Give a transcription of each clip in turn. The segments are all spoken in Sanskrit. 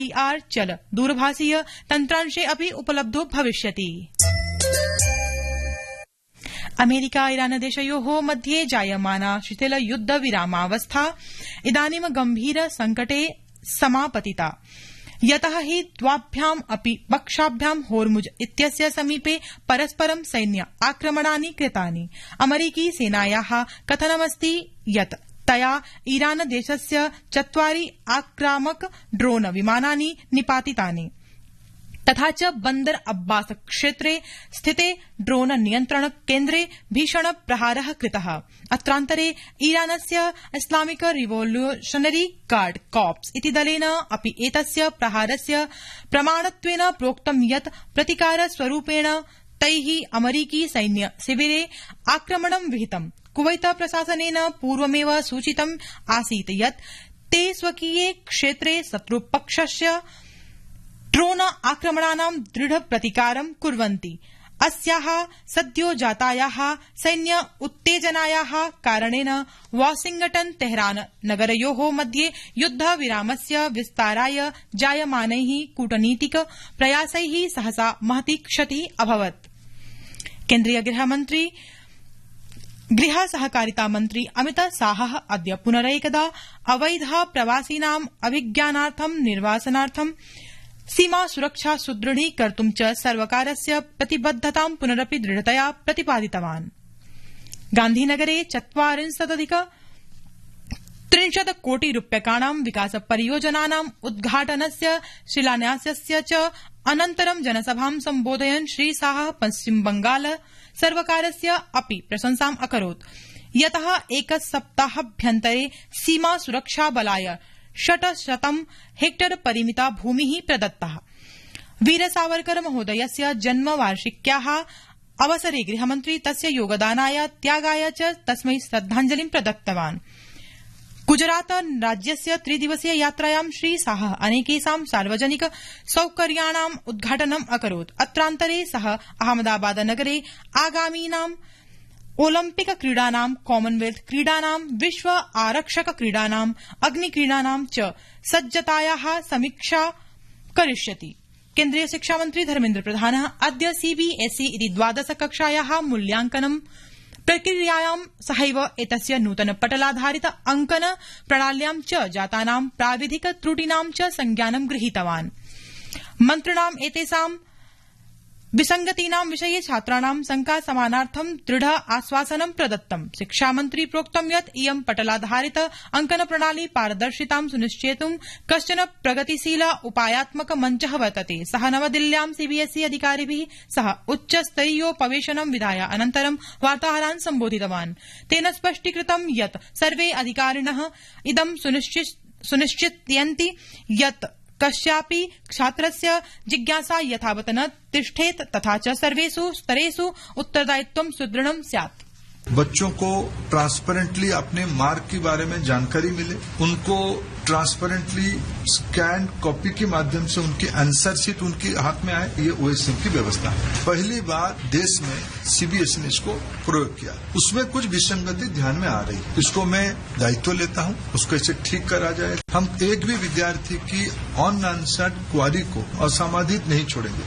चल दूरभाषीय तन्त्रांशे अपि उपलब्धो भविष्यति। अमेरिका ईरान देशयोः मध्ये जायमाना शिथिल युद्ध विरामावस्था इदानीं गम्भीर संकटे समापतिता, यतः हि द्वाभ्याम् अपि पक्षाभ्यां होर्मुज इत्यस्य समीपे परस्परं सैन्य आक्रमणानि कृतानि। अमेरिकी सेनायाः कथनमस्ति यत् तया ईरान देशस्य 4 आक्रामक ड्रोन विमानानि निपातितानि, तथा च बंदर अब्बास क्षेत्रे स्थिते ड्रोन नियन्त्रण केन्द्रे भीषण प्रहारः कृतः। अत्रान्तरे ईरानस्य इस्लामिक रिवोल्यूशनरी गार्ड कॉर्प्स इति दलेन अपि एतस्य प्रहारस्य प्रमाणत्वेन प्रोक्तं यत् प्रतिकार स्वरूपेण तैः अमेरिकी सैन्य शिविरे आक्रमणं विहितम्। कुवैत प्रशासनेन पूर्वमेव सूचितम् आसीत् यत् ते स्वकीये क्षेत्रे शत्रुपक्षस्य ड्रोन आक्रमणानां दृढ प्रतिकारं कुर्वन्ति। अस्याः सद्यो जातायाः सैन्य उत्तेजनायाः कारणेन वाशिंगटन तेहरान नगरयोः मध्ये युद्ध विरामस्य विस्ताराय जायमानैः कूटनीतिक प्रयासैः सहसा महती क्षतिः अभवत्। केन्द्रीय गृह सहकारिता मन्त्री अमित शाहः अद्य पुनरेकदा अवैध प्रवासिनाम् अभिज्ञानार्थं निर्वासनार्थं सीमा सुरक्षा सुदृढीकर्तुं च सर्वकारस्य प्रतिबद्धतां पुनरपि दृढतया प्रतिपादितवान्। गान्धीनगरे 40,30 कोटि रूप्यकाणां विकास परियोजनानां उद्घाटनस्य शिलान्यासस्य च अनन्तरं जनसभां सम्बोधयन् श्री शाहः पश्चिम बंगाल सर्वकारस्य अपि प्रशंसाम् अकरोत्, यतः एकसप्ताहाभ्यन्तरे सीमा सुरक्षा बलाय 600 हेक्टेयर परिमिता भूमिः प्रदत्ता। वीर सावरकर महोदयस्य जन्मवार्षिक्याः अवसरे गृहमन्त्री तस्य योगदानाय त्यागाय च तस्मै श्रद्धाञ्जलिं प्रदत्तवान्। गुजरात राज्यस्य 3 दिवसीय यात्रायां श्री शाहः अनेकेषां सार्वजनिक सौकर्याणाम् उद्घाटनम् अकरोत्। अत्रान्तरे सः अहमदाबाद नगरे आगामीनाम् ओलम्पिक क्रीडानां, कॉमनवेल्थ क्रीडानां, विश्व आरक्षक क्रीडानां, अग्निक्रीडानां च सज्जतायाः समीक्षा करिष्यति। केन्द्रीय शिक्षामन्त्री धर्मेन्द्र प्रधानः अद्य सीबीएसई इति 12 कक्षायाः मूल्यांकनं प्रक्रियायां सहैव एतस्य नूतन पटलाधारित अंकन प्रणाल्यां च जातानां प्राविधिक त्रुटीनां च संज्ञानं गृहीतवान्। मन्त्रिणाम् एतेषां विसंगतीनां विषये छात्राणां शंकाशमनार्थं दृढ आश्वासनं प्रदत्तम्। शिक्षामन्त्री प्रोक्तं यत् इयं पटलाधारित अंकन प्रणाली पारदर्शितां सुनिश्चेतुं कश्चन प्रगतिशील उपायात्मक मञ्चः वर्तते। सः नवदिल्ल्यां सीबीएसई अधिकारिभिः सह उच्चस्तरीयोपवेशनं विधाय अनन्तरं वार्ताहरान् सम्बोधितवान्। तेन स्पष्टीकृतं यत् सर्वे अधिकारिणः इदं सुनिश्चितयन्ति यत् कस्यापि छात्रस्य जिज्ञासा यथावत् न तिष्ठेत तथा च सर्वेषु स्तरेषु उत्तरदायित्वं सुदृढ़ं स्यात्। बच्चों को ट्रांसपेरेंटली अपने मार्क के बारे में जानकारी मिले, उनको ट्रांसपेरेंटली स्कैन कॉपी के माध्यम से उनकी आंसर शीट उनके हाथ में आए, ये ओएसएम की व्यवस्था है। पहली बार देश में सीबीएसई ने इसको प्रयोग किया, उसमें कुछ विसंगति ध्यान में आ रही, इसको मैं दायित्व लेता हूं, उसको ऐसे ठीक करा जाए। हम एक भी विद्यार्थी की अनआंसर्ड क्वारी को असमाधित नहीं छोड़ेंगे।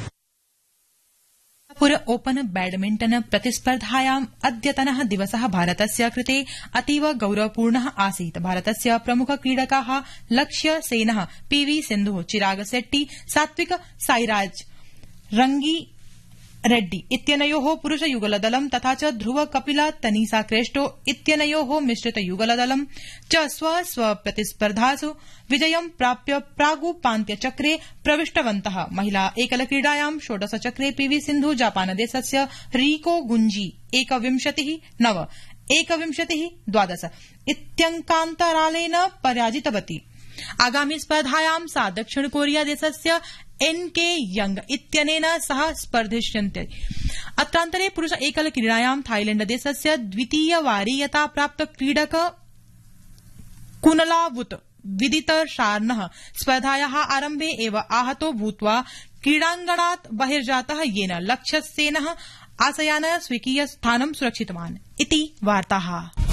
ओपन बैडमिंटन प्रतिस्पर्धायाम् अद्यतनः दिवसः भारतस्य कृते अतीव गौरवपूर्णः आसीत्। भारतस्य प्रमुख क्रीडकाः लक्ष्य सेनः, पीवी सिन्धुः, चिराग शेट्टी, सात्विक साईराज रंगी रेड्डी इत्यनयोः पुरुषयुगलदलं तथा च ध्रुव कपिल तनीसा क्रेस्टो इत्यनयोः मिश्रितयुगलदलं च स्व प्रतिस्पर्धासु विजयं प्राप्य प्रागुपान्त्यचक्रे प्रविष्टवन्तः। महिला एकलक्रीडायां षोडशचक्रे पीवी सिन्धु जापानदेशस्य रीको गुंजी 21-9, 21-12 इत्यङ्कान्तरालेन पराजितवती। आगामी स्पर्धायां सा दक्षिण कोरिया देशस्य एनके यंग इत्यनेन सह स्पर्धिष्यन्ते। अत्रान्तरे पुरुष एकल क्रीडायां थाईलैण्ड देशस्य द्वितीय वारीयता प्राप्त क्रीडक कुनलावुत विदित शार्नः स्पर्धायाः आरम्भे एव आहतो भूत्वा क्रीडाङ्गणात् बहिर्जातः, येन लक्ष्यसेनः आशयान् स्वीकीय स्थानं सुरक्षितवान् इति वार्ताः।